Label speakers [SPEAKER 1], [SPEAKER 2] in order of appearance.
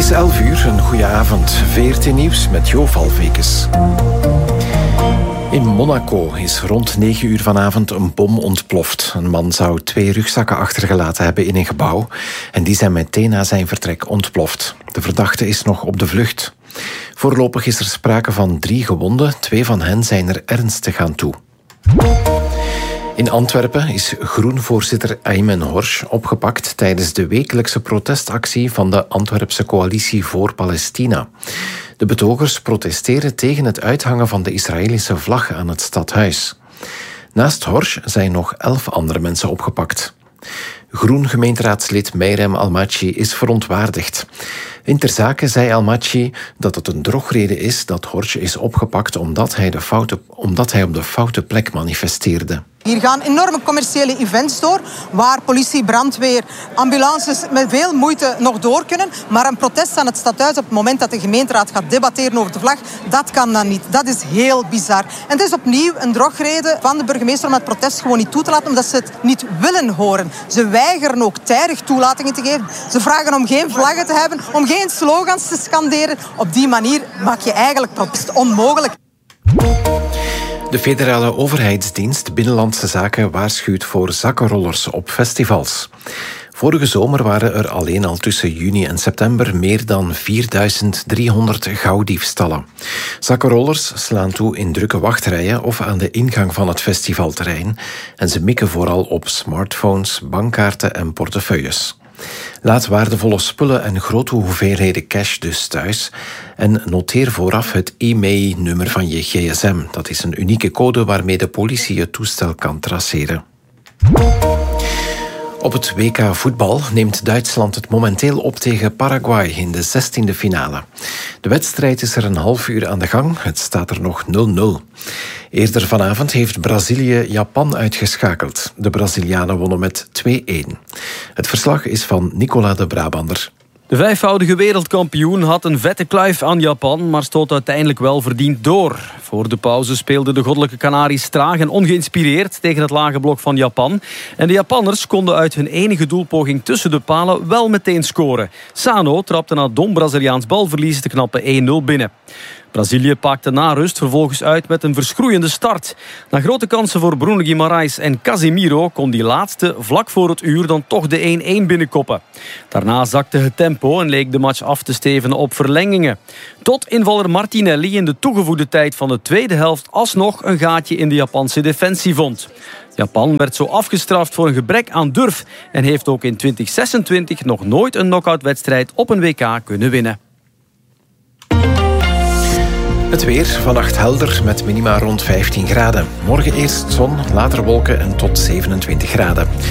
[SPEAKER 1] is 11 uur, een goede avond. VRT Nieuws met Jo Valvekes. In Monaco is rond 9 uur vanavond een bom ontploft. Een man zou 2 rugzakken achtergelaten hebben in een gebouw en die zijn meteen na zijn vertrek ontploft. De verdachte is nog op de vlucht. Voorlopig is er sprake van 3 gewonden. 2 van hen zijn er ernstig aan toe. In Antwerpen is Groen-voorzitter Aymen Horsch opgepakt tijdens de wekelijkse protestactie van de Antwerpse Coalitie voor Palestina. De betogers protesteren tegen het uithangen van de Israëlische vlag aan het stadhuis. Naast Horsch zijn nog 11 andere mensen opgepakt. Groen-gemeenteraadslid Meirem Almachi is verontwaardigd. In ter zake zei Almachi dat het een drogreden is dat Horsch is opgepakt omdat hij op de foute plek manifesteerde.
[SPEAKER 2] Hier gaan enorme commerciële events door, waar politie, brandweer, ambulances met veel moeite nog door kunnen. Maar een protest aan het stadhuis op het moment dat de gemeenteraad gaat debatteren over de vlag, dat kan dan niet. Dat is heel bizar. En het is opnieuw een drogreden van de burgemeester om het protest gewoon niet toe te laten, omdat ze het niet willen horen. Ze weigeren ook tijdig toelatingen te geven. Ze vragen om geen vlaggen te hebben, om geen slogans te scanderen. Op die manier maak je eigenlijk protest onmogelijk.
[SPEAKER 1] De federale overheidsdienst Binnenlandse Zaken waarschuwt voor zakkenrollers op festivals. Vorige zomer waren er alleen al tussen juni en september meer dan 4300 gauwdiefstallen. Zakkenrollers slaan toe in drukke wachtrijen of aan de ingang van het festivalterrein en ze mikken vooral op smartphones, bankkaarten en portefeuilles. Laat waardevolle spullen en grote hoeveelheden cash dus thuis en noteer vooraf het e-mail-nummer van je gsm. Dat is een unieke code waarmee de politie je toestel kan traceren. Op het WK voetbal neemt Duitsland het momenteel op tegen Paraguay in de 16e finale. De wedstrijd is er een half uur aan de gang. Het staat er nog 0-0. Eerder vanavond heeft Brazilië Japan uitgeschakeld. De Brazilianen wonnen met 2-1. Het verslag is van Nicola de Brabander.
[SPEAKER 3] De 5-voudige wereldkampioen had een vette kluif aan Japan, maar stoot uiteindelijk wel verdiend door. Voor de pauze speelden de goddelijke Canaries traag en ongeïnspireerd tegen het lage blok van Japan. En de Japanners konden uit hun enige doelpoging tussen de palen wel meteen scoren. Sano trapte na dom Braziliaans balverlies de knappe 1-0 binnen. Brazilië pakte na rust vervolgens uit met een verschroeiende start. Na grote kansen voor Bruno Guimarães en Casemiro kon die laatste vlak voor het uur dan toch de 1-1 binnenkoppen. Daarna zakte het tempo en leek de match af te stevenen op verlengingen. Tot invaller Martinelli in de toegevoegde tijd van de tweede helft alsnog een gaatje in de Japanse defensie vond. Japan werd zo afgestraft voor een gebrek aan durf en heeft ook in 2026 nog nooit een knock-outwedstrijd op een WK kunnen winnen.
[SPEAKER 1] Het weer, vannacht helder met minima rond 15 graden. Morgen eerst zon, later wolken en tot 27 graden.